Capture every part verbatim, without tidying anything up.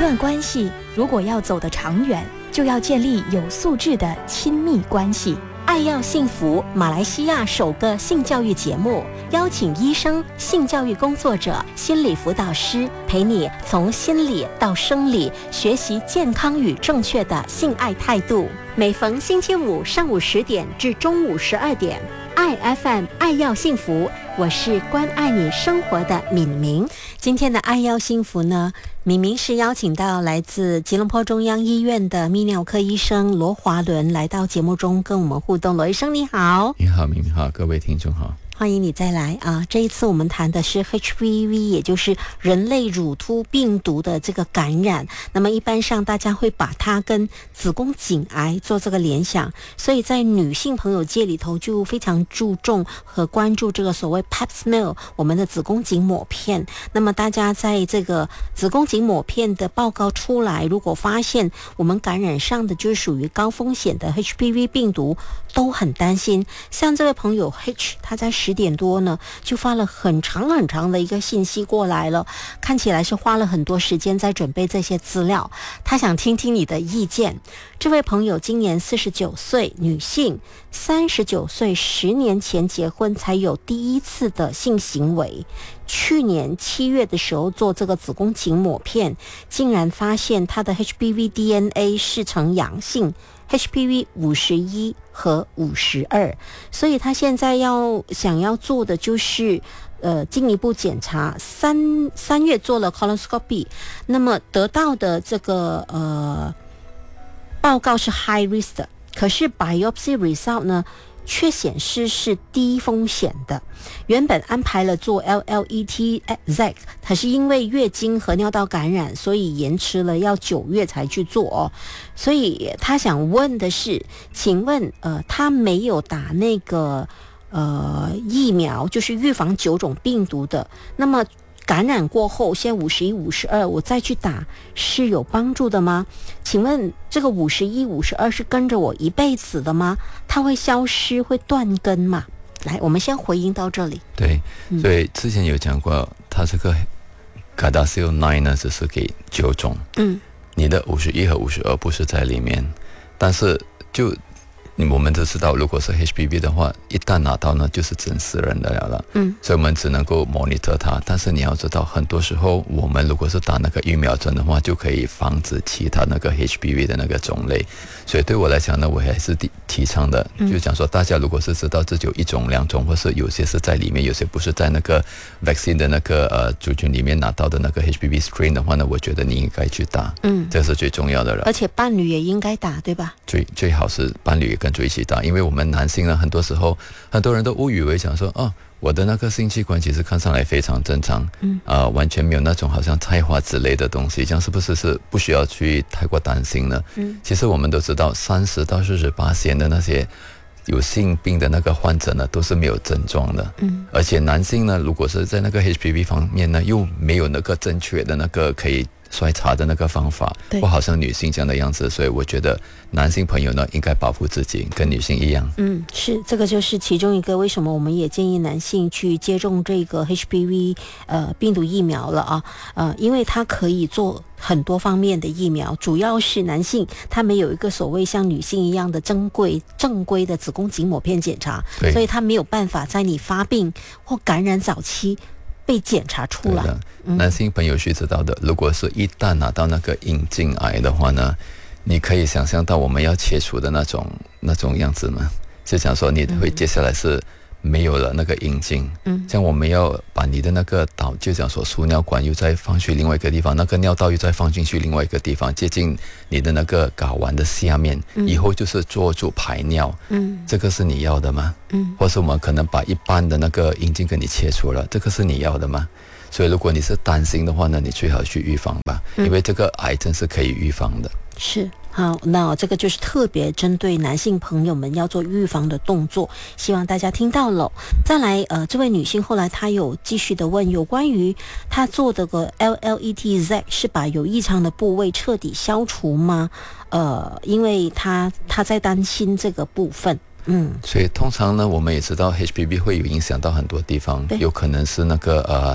段关系如果要走得长远，就要建立有素质的亲密关系。 爱要幸福，马来西亚首个性教育节目，邀请医生、性教育工作者、心理辅导师，陪你从心理到生理，学习健康与正确的性爱态度。每逢星期五上午十点至中午十二点，爱 F M 爱要幸福，我是关爱你生活的敏明。今天的爱要幸福呢，敏明是邀请到来自吉隆坡中央医院的泌尿科医生罗华伦来到节目中跟我们互动。罗医生你好。 你好，敏明好，各位听众好。 欢迎你再来啊！这一次我们谈的是 H P V， 也就是人类乳突病毒的这个感染。那么一般上大家会把它跟子宫颈癌做这个联想，所以在女性朋友界里头就非常注重和关注这个所谓 Pap smear， 我们的子宫颈抹片。那么大家在这个子宫颈抹片的报告出来，如果发现我们感染上的就是属于高风险的 H P V 病毒，都很担心。像这位朋友 H， 他在十点多呢就发了很长很长的一个信息过来了，看起来是花了很多时间在准备这些资料，他想听听你的意见。这位朋友今年四十九岁，女性，三十九岁，十年前结婚才有第一次的性行为，去年七月的时候做这个子宫颈抹片，竟然发现她的 H P V D N A 是呈阳性，H P V 五十一和五十二，所以他现在要想要做的就是呃进一步检查。三三月做了 colonoscopy， 那么得到的这个呃报告是 high risk 的，可是 biopsy result 呢却显示是低风险的。原本安排了做 L L E T Z， 可是因为月经和尿道感染，所以延迟了，要九月才去做哦。所以他想问的是，请问呃，他没有打那个呃疫苗，就是预防九种病毒的，那么感染过后，现在五十一、五十二，我再去打是有帮助的吗？请问这个五十一、五十二是跟着我一辈子的吗？它会消失、会断根吗？来，我们先回应到这里。 对，所以之前有讲过，它这个 Gardasil 九 呢，只是给九种，嗯，你的五十一和五十二不是在里面，但是就我们都知道，如果是 H P V 的话，一旦拿到呢，就是整死人的了了。嗯，所以我们只能够 monitor 它。但是你要知道，很多时候我们如果是打那个疫苗针的话，就可以防止其他那个 H P V 的那个种类。所以对我来讲呢，我还是提提倡的，就讲说，大家如果是知道自己有一种、两种，或是有些是在里面，有些不是在那个 vaccine 的那个呃族群里面拿到的那个 H P V strain 的话呢，我觉得你应该去打。嗯，这是最重要的了。 而且伴侣也应该打，对吧？ 最最好是伴侣也跟着一起打，因为我们男性呢，很多时候很多人都误以为想说，哦，我的那个性器官其实看上来非常正常，嗯，呃，完全没有那种好像菜花之类的东西，这样是不是是不需要去太过担心呢？嗯，其实我们都知道，三十到四十八线的那些有性病的那个患者呢，都是没有症状的，嗯，而且男性呢，如果是在那个 H P V 方面呢，又没有那个正确的那个可以筛查的那个方法，不好像女性这样的样子，所以我觉得男性朋友呢应该保护自己，跟女性一样。 嗯，是，这个就是其中一个为什么我们也建议男性去接种这个 H P V 呃病毒疫苗了啊，呃，因为它可以做很多方面的疫苗，主要是男性他没有一个所谓像女性一样的正规正规的子宫颈抹片检查，所以他没有办法在你发病或感染早期被检查出来。 男性朋友需知道的，如果是一旦拿到那个阴茎癌的话呢，你可以想象到我们要切除的那种那种样子吗？就想说你会接下来是没有了那个阴茎，嗯，像我们要把你的那个导，就讲说输尿管又再放去另外一个地方，那个尿道又再放进去另外一个地方，接近你的那个睾丸的下面，嗯，以后就是做主排尿，嗯，这个是你要的吗？嗯，或是我们可能把一般的那个阴茎给你切除了，这个是你要的吗？所以如果你是担心的话呢，你最好去预防吧，因为这个癌症是可以预防的。 是，好，那这个就是特别针对男性朋友们要做预防的动作，希望大家听到了。再来，呃，这位女性后来她有继续的问，有关于她做的个 L L E T Z 是把有异常的部位彻底消除吗？呃，因为她她在担心这个部分。嗯， 所以通常呢，我们也知道 H P V 会有影响到很多地方，有可能是那个呃。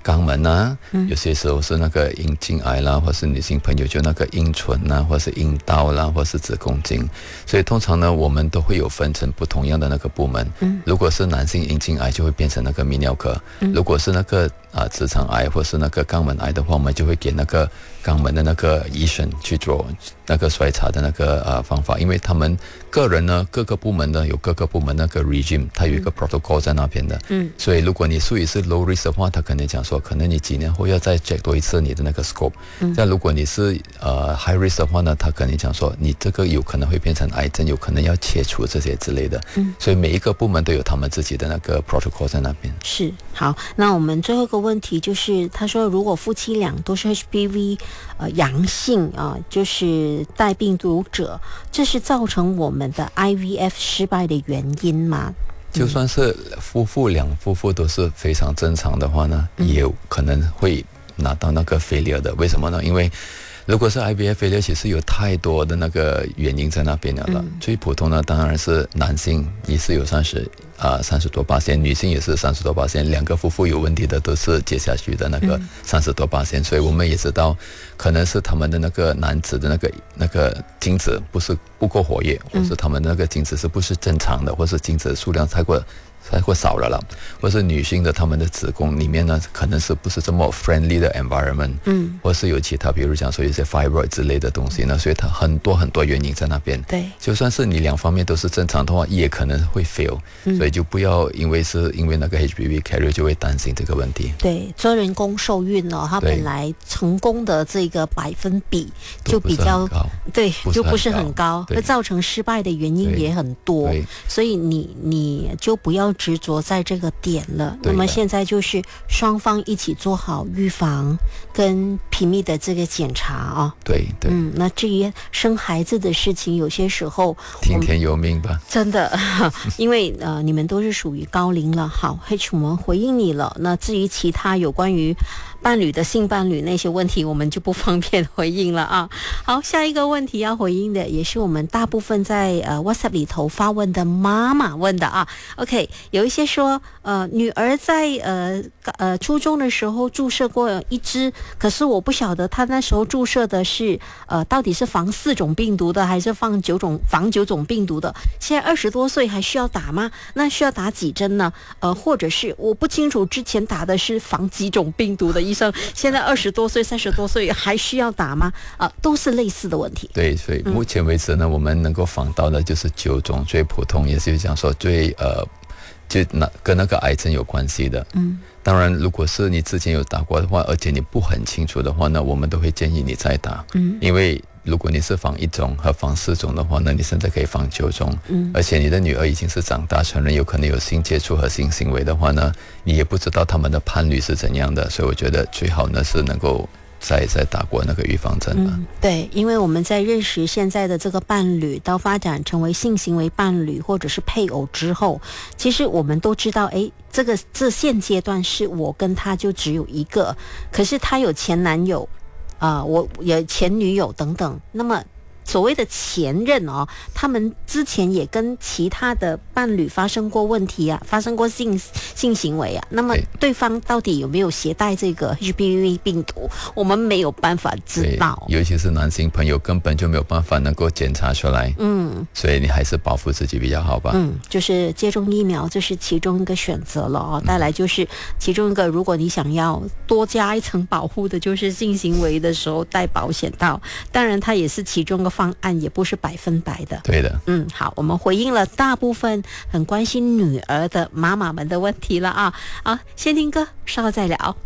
肛门啊，嗯、有些时候是那个阴茎癌啦，或是女性朋友就那个阴唇啊，或是阴道啦，或是子宫颈。所以通常呢，我们都会有分成不同样的那个部门。嗯，如果是男性阴茎癌，就会变成那个泌尿科；嗯、如果是那个啊直肠癌或是那个肛门癌的话，我们就会给那个肛门的那个医生去做那个筛查的那个呃方法，因为他们个人呢，各个部门呢有各个部门那个 regime， 它有一个 protocol 在那边的。嗯，所以如果你属于是 low risk 的话，他可能讲说，可能你几年后要再 check 多一次你的那个 scope。嗯，但如果你是呃 high risk 的话呢，他可能讲说，你这个有可能会变成癌症，有可能要切除这些之类的。嗯，所以每一个部门都有他们自己的那个 protocol 在那边。 是，好，那我们最后一个问题就是，他说如果夫妻俩都是 H P V 呃阳性啊、呃，就是带病毒者，这是造成我们的 I V F 失败的原因吗？ 就算是夫妇两夫妇都是非常正常的话呢，嗯、也有可能会拿到那个 failure 的。为什么呢？因为如果是 I V F failure， 其实有太多的那个原因在那边了了。嗯、最普通的当然是男性也是有三十啊三十多巴仙，女性也是三十多巴仙，两个夫妇有问题的都是接下去的那个三十多巴仙。所以我们也知道，可能是他们的那个男子的那个那个精子不是不够活跃，或是他们的那个精子是不是正常的，或是精子的数量太过。太过少了啦，或是女性的她们的子宫里面呢，可能是不是这么 friendly 的 environment，嗯，或是有其他，比如讲说有些 fibroid 之类的东西呢，所以它很多很多原因在那边。 对， 就算是你两方面都是正常的话，也可能会 fail，嗯、所以就不要因为是因为那个 H P V carrier 就会担心这个问题。 对，做人工受孕呢、哦，它本来成功的这个百分比就比较对，就不是很高，会造成失败的原因也很多，所以你你就不要执着在这个点了。那么现在就是双方一起做好预防跟频密的这个检查啊、哦。 对对。 嗯，那至于生孩子的事情，有些时候听天由命吧。 真的，因为呃你们都是属于高龄了。好 ，H 我们回应你了。那至于其他有关于伴侣的性伴侣那些问题，我们就不方便回应了啊。好，下一个问题要回应的也是我们大部分在呃 WhatsApp 里头发问的妈妈问的啊。OK， 有一些说呃女儿在呃呃初中的时候注射过一支，可是我不晓得她那时候注射的是呃到底是防四种病毒的还是防九种防九种病毒的。现在二十多岁还需要打吗？那需要打几针呢？呃，或者是我不清楚之前打的是防几种病毒的医生，现在二十多岁、三十多岁还需要打吗？啊、呃，都是类似的问题。 对，所以目前为止呢，嗯、我们能够防到的就是九种最普通，也是讲说最呃。就那跟那个癌症有关系的，嗯，当然，如果是你之前有打过的话，而且你不很清楚的话呢，我们都会建议你再打，嗯，因为如果你是防一种和防四种的话呢，你现在可以防九种，嗯，而且你的女儿已经是长大成人，有可能有性接触和性行为的话呢，你也不知道他们的伴侣是怎样的，所以我觉得最好呢是能够。再再打过那个预防针吧、嗯。 对，因为我们在认识现在的这个伴侣，到发展成为性行为伴侣或者是配偶之后，其实我们都知道，哎，这个这现阶段是我跟他就只有一个，可是他有前男友，啊、呃，我有前女友等等，那么。所谓的前任哦，他们之前也跟其他的伴侣发生过问题啊，发生过性性行为啊。那么对方到底有没有携带这个 H P V 病毒，我们没有办法知道。 尤其是男性朋友根本就没有办法能够检查出来。嗯，所以你还是保护自己比较好吧。 嗯，就是接种疫苗，这是其中一个选择了哦。再来就是其中一个，如果你想要多加一层保护的，就是性行为的时候戴保险套。当然，它也是其中一个方案，也不是百分百的。 对的。 嗯，好，我们回应了大部分很关心女儿的妈妈们的问题了啊。好，先听歌，稍后再聊。